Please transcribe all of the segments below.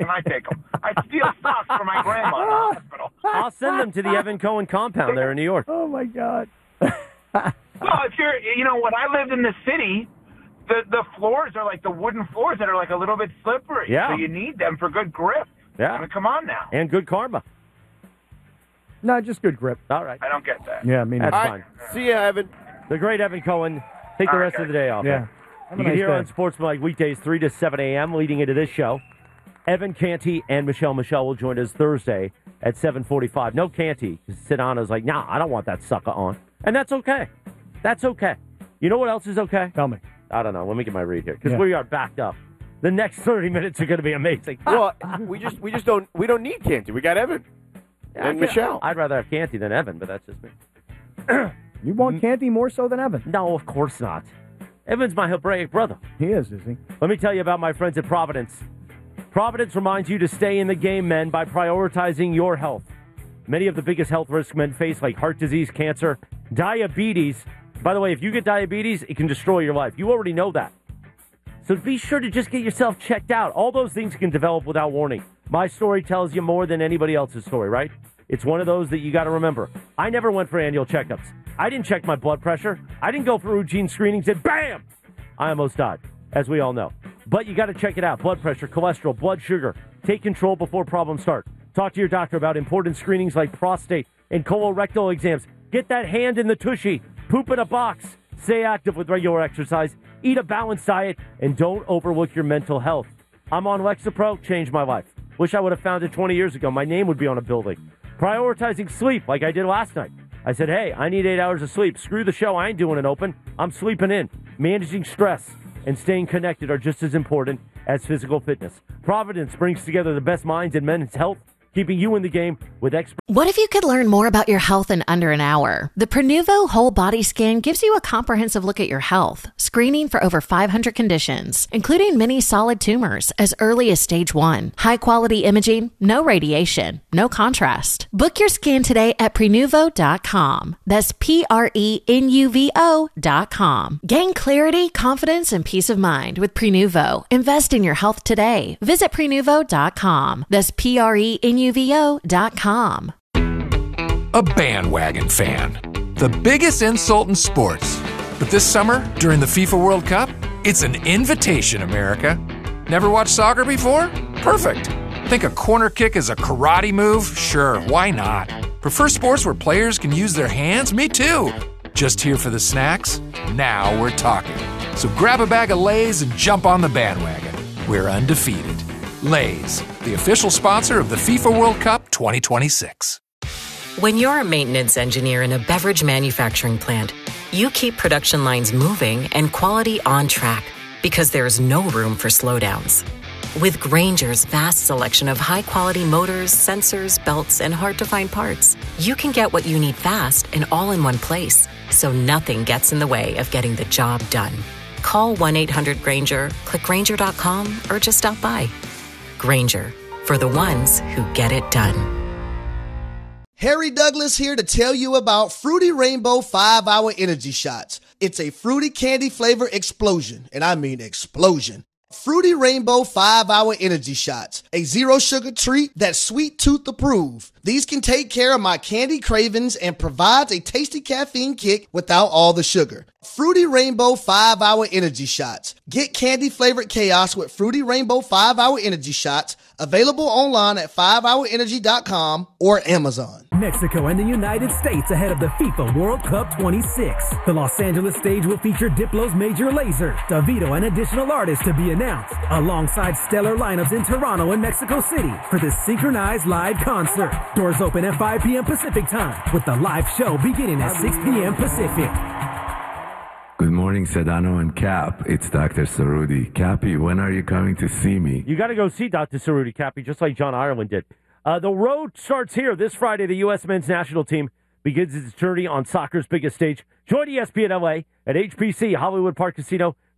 can I take them? I steal socks from my grandma in the hospital. I'll send them to the Evan Cohen compound there in New York. Oh, my God. Well, if you're, when I lived in the city, the floors are like the wooden floors that are like a little bit slippery. Yeah. So you need them for good grip. Yeah. I mean, come on now. And good karma. No, just good grip. All right. I don't get that. Yeah, I mean, That's All fine. right. See ya, Evan. The great Evan Cohen. Take the All right, rest of guys. the day off. yeah. You can hear on Sportsmanlike weekdays 3 to 7 a.m. leading into this show. Evan Canty and Michelle will join us Thursday at 7:45. No Canty. Sedano's like, nah, I don't want that sucker on. And that's okay. That's okay. You know what else is okay? Tell me. I don't know. Let me get my read here because Yeah. we are backed up. The next 30 minutes are going to be amazing. Well, we just don't need Canty. We got Evan and Michelle. I'd rather have Canty than Evan, but that's just me. You want Canty more so than Evan? No, of course not. Evan's my Hebraic brother. He is he? Let me tell you about my friends at Providence. Providence reminds you to stay in the game, men, by prioritizing your health. Many of the biggest health risks men face, like heart disease, cancer, diabetes. By the way, if you get diabetes, it can destroy your life. You already know that. So be sure to just get yourself checked out. All those things can develop without warning. My story tells you more than anybody else's story, right? It's one of those that you got to remember. I never went for annual checkups. I didn't check my blood pressure. I didn't go for routine screenings, and bam! I almost died, as we all know. But you got to check it out. Blood pressure, cholesterol, blood sugar. Take control before problems start. Talk to your doctor about important screenings like prostate and colorectal exams. Get that hand in the tushy. Poop in a box. Stay active with regular exercise. Eat a balanced diet. And don't overlook your mental health. I'm on Lexapro. Changed my life. Wish I would have found it 20 years ago. My name would be on a building. Prioritizing sleep like I did last night. I said, hey, I need 8 hours of sleep. Screw the show. I ain't doing it open. I'm sleeping in. Managing stress and staying connected are just as important as physical fitness. Providence brings together the best minds in men's health, keeping you in the game with experts. What if you could learn more about your health in under an hour? The Prenuvo Whole Body Scan gives you a comprehensive look at your health, screening for over 500 conditions, including many solid tumors as early as stage 1. High-quality imaging, no radiation, no contrast. Book your scan today at Prenuvo.com. That's Prenuvo.com. Gain clarity, confidence, and peace of mind with Prenuvo. Invest in your health today. Visit Prenuvo.com. That's Prenuvo.com. A bandwagon fan. The biggest insult in sports. But this summer, during the FIFA World Cup, it's an invitation, America. Never watched soccer before? Perfect. Think a corner kick is a karate move? Sure, why not? Prefer sports where players can use their hands? Me too. Just here for the snacks? Now we're talking. So grab a bag of Lay's and jump on the bandwagon. We're undefeated. Lay's, the official sponsor of the FIFA World Cup 2026. When you're a maintenance engineer in a beverage manufacturing plant, you keep production lines moving and quality on track because there's no room for slowdowns. With Grainger's vast selection of high-quality motors, sensors, belts, and hard-to-find parts, you can get what you need fast and all in one place, so nothing gets in the way of getting the job done. Call 1-800-GRAINGER, click Grainger.com, or just stop by. Grainger, for the ones who get it done. Harry Douglas here to tell you about Fruity Rainbow 5-Hour Energy Shots. It's a fruity candy flavor explosion, and I mean explosion. Fruity Rainbow 5-Hour Energy Shots, a zero sugar treat that's sweet tooth approved. These can take care of my candy cravings and provides a tasty caffeine kick without all the sugar. Fruity Rainbow 5-Hour Energy Shots. Get candy flavored chaos with Fruity Rainbow 5-Hour Energy Shots. Available online at 5hourenergy.com or Amazon. Mexico and the United States ahead of the FIFA World Cup 26. The Los Angeles stage will feature Diplo's Major Lazer, Davido, and additional artists to be announced, alongside stellar lineups in Toronto and Mexico City for this synchronized live concert. Doors open at 5 p.m. Pacific time, with the live show beginning at 6 p.m. Pacific. Good morning, Sedano and Cap. It's Dr. Cerruti. Cappy, when are you coming to see me? You got to go see Dr. Cerruti, Cappy, just like John Ireland did. The road starts here. This Friday, the U.S. men's national team begins its journey on soccer's biggest stage. Join ESPN LA at HPC Hollywood Park Casino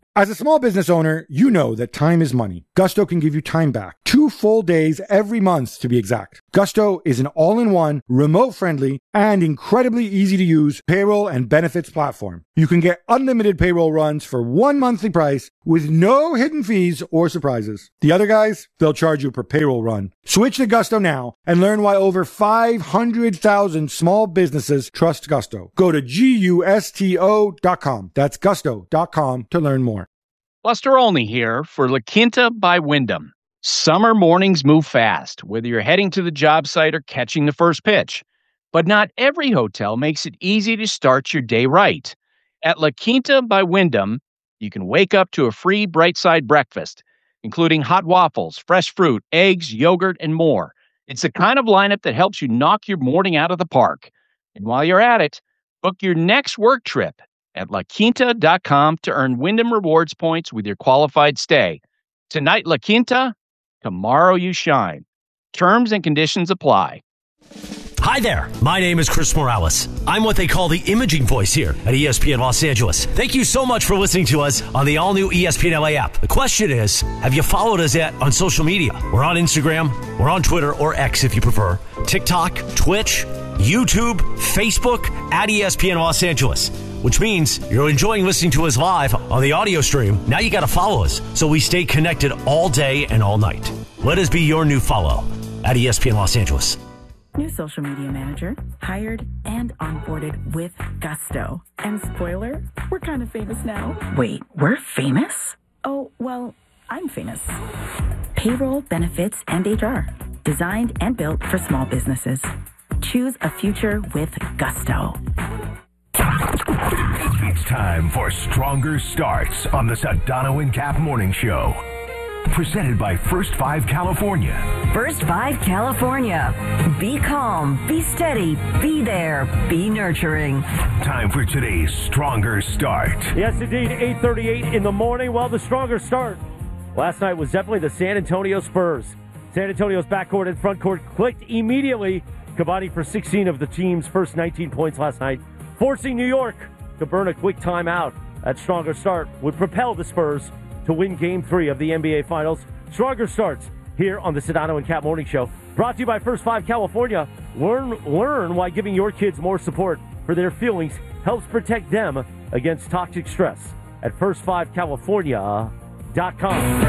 As a small business owner, you know that time is money. Gusto can give you time back. 2 full days every month, to be exact. Gusto is an all-in-one, remote-friendly, and incredibly easy-to-use payroll and benefits platform. You can get unlimited payroll runs for one monthly price with no hidden fees or surprises. The other guys, they'll charge you per payroll run. Switch to Gusto now and learn why over 500,000 small businesses trust Gusto. Go to GUSTO.com. That's gusto.com to learn more. Buster Olney here for La Quinta by Wyndham. Summer mornings move fast, whether you're heading to the job site or catching the first pitch. But not every hotel makes it easy to start your day right. At La Quinta by Wyndham, you can wake up to a free Bright Side breakfast, including hot waffles, fresh fruit, eggs, yogurt, and more. It's the kind of lineup that helps you knock your morning out of the park. And while you're at it, book your next work trip at LaQuinta.com to earn Wyndham Rewards points with your qualified stay. Tonight, La Quinta, tomorrow you shine. Terms and conditions apply. Hi there, my name is Chris Morales. I'm what they call the imaging voice here at ESPN Los Angeles. Thank you so much for listening to us on the all-new ESPN LA app. The question is, have you followed us yet on social media? We're on Instagram, we're on Twitter, or X if you prefer, TikTok, Twitch, YouTube, Facebook, at ESPN Los Angeles. Which means you're enjoying listening to us live on the audio stream. Now you got to follow us so we stay connected all day and all night. Let us be your new follow at ESPN Los Angeles. New social media manager, hired and onboarded with Gusto. And spoiler, we're kind of famous now. Wait, we're famous? Oh, well, I'm famous. Payroll, benefits, and HR. Designed and built for small businesses. Choose a future with Gusto. It's time for Stronger Starts on the Sedano and Cap Morning Show. Presented by First 5 California. First 5 California. Be calm, be steady, be there, be nurturing. Time for today's Stronger Start. Yes, indeed, 8:38 in the morning. Well, the Stronger Start last night was definitely the San Antonio Spurs. San Antonio's backcourt and frontcourt clicked immediately, combining for 16 of the team's first 19 points last night, forcing New York to burn a quick timeout. That Stronger Start would propel the Spurs to win Game 3 of the NBA Finals. Stronger Starts here on the Sedano and Cap Morning Show. Brought to you by First 5 California. Learn why giving your kids more support for their feelings helps protect them against toxic stress at first5california.com.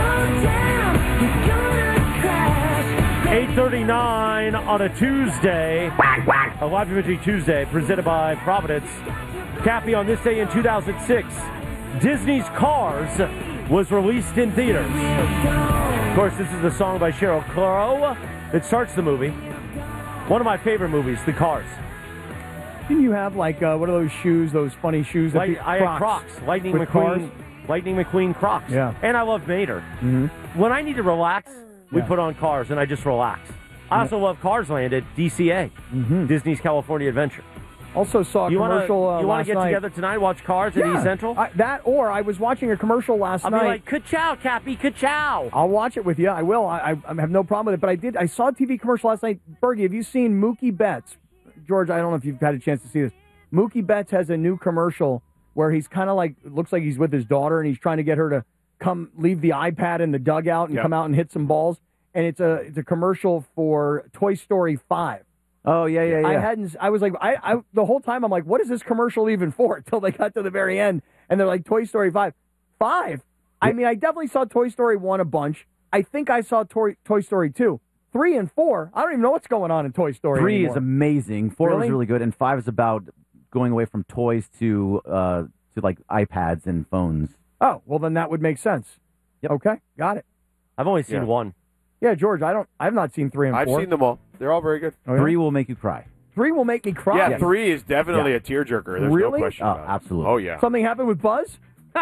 8:39 on a Tuesday. A live imaging Tuesday presented by Providence. Cappy, on this day in 2006, Disney's Cars was released in theaters. Of course, this is a song by Sheryl Crow that starts the movie. One of my favorite movies, The Cars. Didn't you have, like, what are those shoes, those funny shoes? I had Crocs. Lightning McQueen Crocs. Yeah. And I love Mater. Mm-hmm. When I need to relax, we put on Cars, and I just relax. I also love Cars Land at DCA, Disney's California Adventure. Also saw a commercial You want to get night. together tonight, watch Cars at East Central? That, or I was watching a commercial last night. I'll be like, ka-chow, Cappy, ka-chow. I'll watch it with you. I will. I have no problem with it. But I saw a TV commercial last night. Bergie, have you seen Mookie Betts? George, I don't know if you've had a chance to see this. Mookie Betts has a new commercial where he's kind of like, looks like he's with his daughter, and he's trying to get her to come leave the iPad in the dugout and come out and hit some balls. And it's a commercial for Toy Story 5. Oh, yeah. I was like, the whole time I'm like, what is this commercial even for? Until they got to the very end, and they're like, Toy Story 5. 5? I mean, I definitely saw Toy Story 1 a bunch. I think I saw Toy Story 2. 3 and 4, I don't even know what's going on in Toy Story 3 anymore. is amazing. 4 was really good, and 5 is about going away from toys to like iPads and phones. Oh, well, then that would make sense. Yep. Okay, got it. I've only seen 1. Yeah, George, I've not seen 3 and 4. I've seen them all. They're all very good. Oh, yeah? 3 will make you cry. 3 will make me cry. Yeah, 3 is definitely a tearjerker. There's no question about it. Absolutely. Oh, yeah. Something happened with Buzz?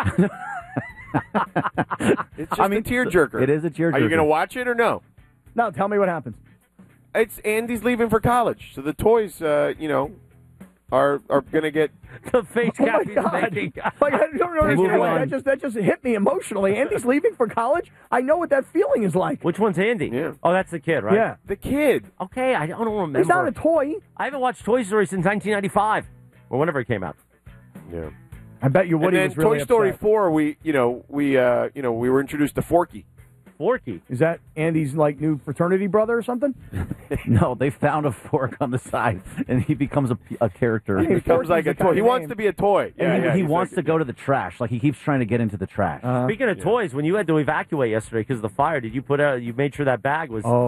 It's just a tearjerker. It is a tearjerker. Are you going to watch it or no? No, tell me what happens. It's Andy's leaving for college, so the toys, are going to get the face Cappy's making. Like, I don't understand. Like, that just hit me emotionally. Andy's leaving for college. I know what that feeling is like. Which one's Andy? Yeah. Oh, that's the kid, right? Yeah, the kid. Okay, I don't remember. He's not a toy. I haven't watched Toy Story since 1995 or whenever it came out. Yeah. I bet you Woody and then was really Toy Story upset. 4, we were introduced to Forky. Forky. Is that Andy's like new fraternity brother or something? No, they found a fork on the side, and he becomes a character. He becomes like a toy. He wants to be a toy. And he wants to go to the trash. Like he keeps trying to get into the trash. Speaking of toys, when you had to evacuate yesterday because of the fire, did you you made sure that bag was